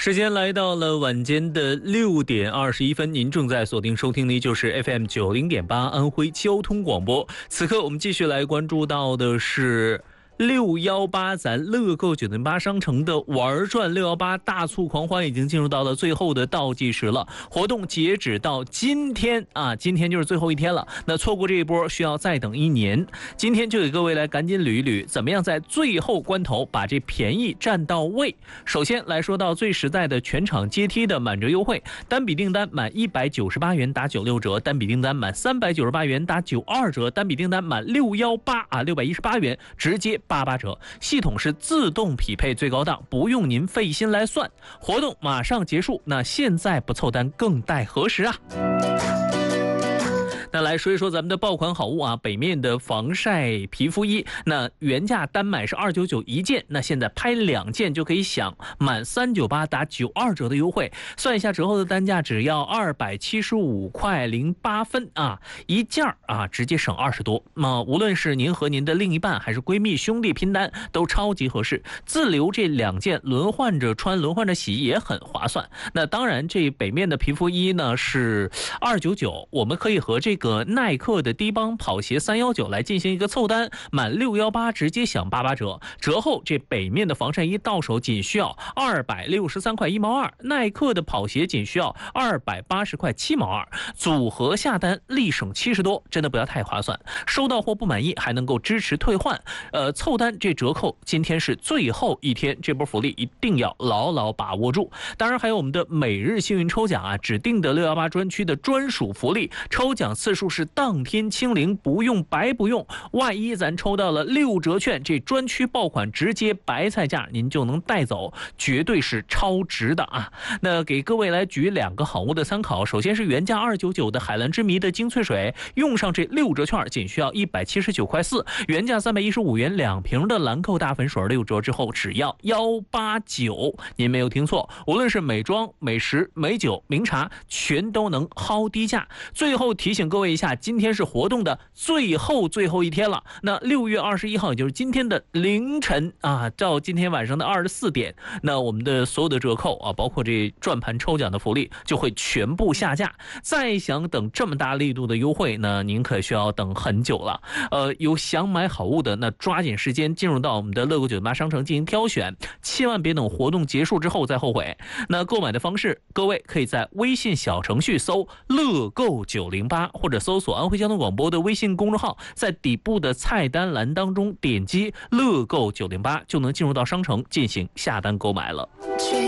时间来到了晚间的6:21，您正在锁定收听的就是 FM 90.8安徽交通广播。此刻我们继续来关注到的是618咱乐购908商城的玩转618大促狂欢已经进入到了最后的倒计时了，活动截止到今天啊，今天就是最后一天了。那错过这一波需要再等1年。今天就给各位来赶紧捋一捋，怎么样在最后关头把这便宜占到位。首先来说到最实在的全场阶梯的满折优惠，单笔订单满198元打96折，单笔订单满398元打92折，单笔订单满618元直接88折，系统是自动匹配最高档，不用您费心来算。活动马上结束，那现在不凑单更待何时啊？那来说一说咱们的爆款好物啊，北面的防晒皮肤衣，那原价单买是299一件，那现在拍2件就可以享满398打92折的优惠，算一下折后的单价只要275块08分啊，一件啊直接省20多。那无论是您和您的另一半还是闺蜜兄弟拼单都超级合适，自留这2件轮换着穿轮换着洗也很划算。那当然这北面的皮肤衣呢是299，我们可以和这个耐克的低帮跑鞋319来进行一个凑单，满618直接享88折，折后这北面的防晒衣到手仅需要263块1毛2，耐克的跑鞋仅需要280块7毛2，组合下单立省70多，真的不要太划算。收到货不满意还能够支持退换，凑单这折扣今天是最后一天，这波福利一定要牢牢把握住。当然还有我们的每日幸运抽奖啊，指定的618专区的专属福利，抽奖次数是当天清零，不用白不用。万一咱抽到了6折券，这专区爆款直接白菜价您就能带走，绝对是超值的啊！那给各位来举2个好物的参考，首先是原价299的海蓝之谜的精粹水，用上这6折券仅需要179块4，原价315元2瓶的兰蔻大粉水6折之后只要189，您没有听错，无论是美妆、美食、美酒、名茶，全都能薅低价。最后提醒各位一下，今天是活动的最后一天了。那6月21号，也就是今天的凌晨啊，到今天晚上的24点，那我们的所有的折扣啊，包括这转盘抽奖的福利就会全部下架。再想等这么大力度的优惠呢，您可需要等很久了。有想买好物的，那抓紧时间进入到我们的乐购908商城进行挑选，千万别等活动结束之后再后悔。那购买的方式，各位可以在微信小程序搜乐购908，或者搜索安徽交通广播的微信公众号，在底部的菜单栏当中点击乐购908，就能进入到商城进行下单购买了。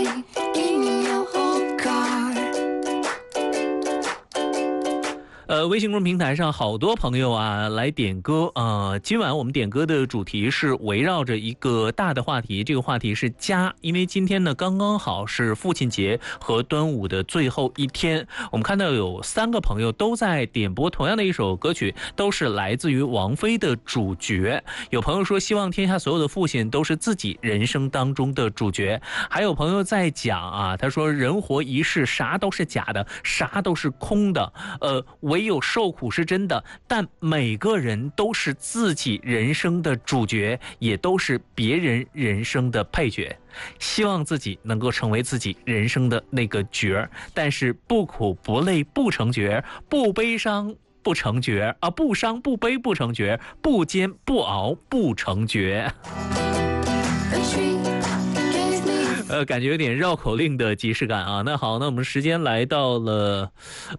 微信公众平台上好多朋友啊来点歌今晚我们点歌的主题是围绕着一个大的话题，这个话题是家，因为今天呢刚刚好是父亲节和端午的最后一天，我们看到有3个朋友都在点播同样的一首歌曲，都是来自于王菲的主角。有朋友说希望天下所有的父亲都是自己人生当中的主角，还有朋友在讲啊，他说人活一世啥都是假的，啥都是空的，唯有受苦是真的，但每个人都是自己人生的主角，也都是别人人生的配角。希望自己能够成为自己人生的那个角，但是不苦不累不成角，不悲伤不成角啊，不伤不悲不成角，不煎不熬不成角。感觉有点绕口令的即视感啊。那好，那我们时间来到了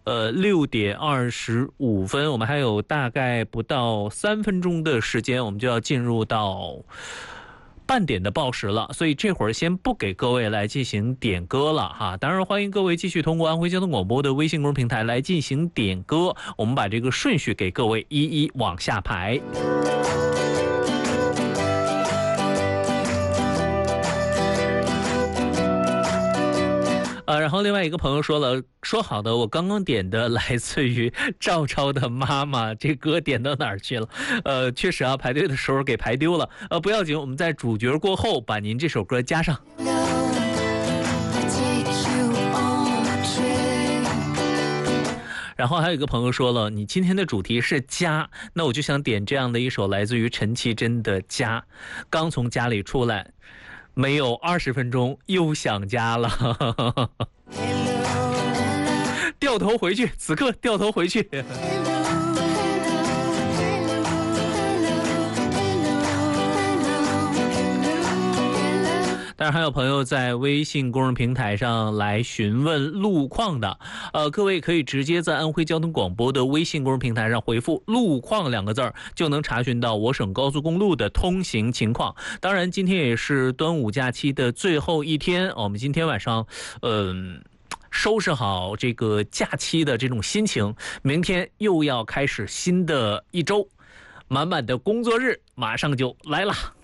6:25，我们还有大概不到3分钟的时间，我们就要进入到半点的报时了，所以这会儿先不给各位来进行点歌了哈。当然欢迎各位继续通过安徽交通广播的微信公众平台来进行点歌，我们把这个顺序给各位一一往下排。然后另外一个朋友说了，说好的，我刚刚点的来自于赵超的妈妈，这歌点到哪儿去了？确实啊，排队的时候给排丢了。不要紧，我们在主角过后把您这首歌加上。然后还有一个朋友说了，你今天的主题是家，那我就想点这样的一首来自于陈绮贞的《家》。刚从家里出来， 没有20分钟又想家了。掉头回去，此刻掉头回去。当然还有朋友在微信公众平台上来询问路况的，各位可以直接在安徽交通广播的微信公众平台上回复路况2个字，就能查询到我省高速公路的通行情况。当然今天也是端午假期的最后一天，我们今天晚上收拾好这个假期的这种心情，明天又要开始新的一周，满满的工作日马上就来了。